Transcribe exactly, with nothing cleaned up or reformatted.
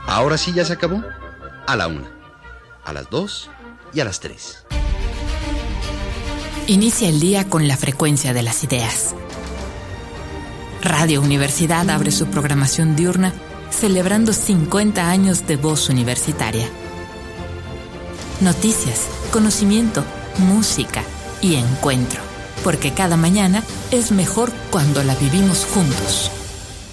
Ahora sí ya se acabó. A la una, a las dos y a las tres. Inicia el día con la frecuencia de las ideas. Radio Universidad abre su programación diurna celebrando cincuenta años de voz universitaria. Noticias, conocimiento, música y encuentro, porque cada mañana es mejor cuando la vivimos juntos.